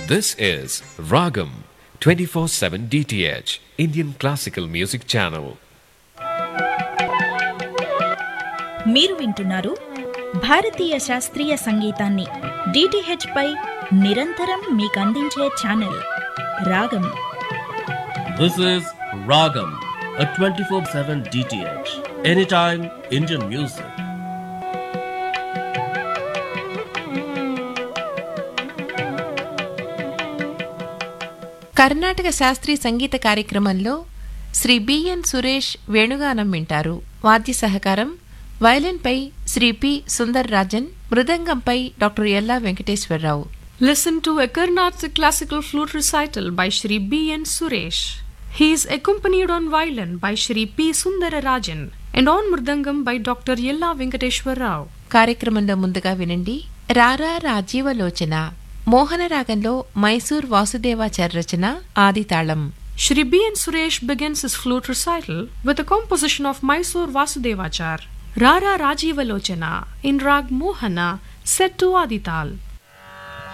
This is Ragam 24/7 DTH Indian Classical Music Channel. మీరు వింటున్నారు భారతీయ శాస్త్రీయ సంగీతాన్ని డిటిహెచ్ పై నిరంతరం మీకు అందించే ఛానల్ రాగం. This is Ragam, a 24/7 DTH, anytime Indian music. Karnataka శాస్త్రీయ సంగీత కార్యక్రమంలో శ్రీ బిఎన్ సురేష్ వేణుగానం వింటారు. వాద్య సహకారం వయలిన్పై Shri P Sundar Rajan, మృదంగంపై doctor Ella Venkateswararao. Listen to a Carnatic classical flute recital by Shri B. N. Suresh. He is accompanied on violin by Shri P. Sundararajan and on mridangam by Dr. Yella Venkateshwar Rao. కార్యక్రమంలో ముందుగా వినండి రారా రాజీవలోచన. మోహన రాగంలో మైసూర్ వాసుదేవాచార్య రచన, ఆదితాళం. Shri B. N. Suresh begins his flute recital with a composition of Mysore Vasudevachar, Rara Rajiva Lochana in Rag Mohana, set to Adital.